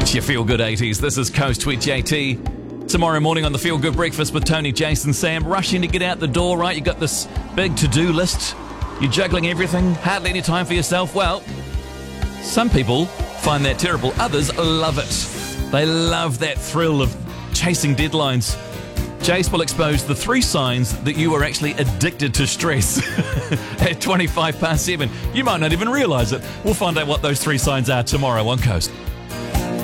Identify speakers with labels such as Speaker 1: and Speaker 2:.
Speaker 1: It's your Feel Good 80s. This is Coast with JT. Tomorrow morning on the Feel Good Breakfast with Tony, Jason, Sam, rushing to get out the door, right? You got this big to-do list. You're juggling everything, hardly any time for yourself. Well, some people find that terrible. Others love it. They love that thrill of chasing deadlines. Jace will expose the 3 signs that you are actually addicted to stress at 7:25. You might not even realise it. We'll find out what those 3 signs are tomorrow on Coast.